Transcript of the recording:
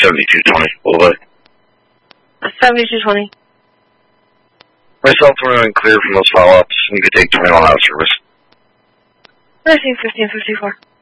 7220. Over. 7220. Myself, we're going clear from those follow-ups. You could take 20 mile service. 1554.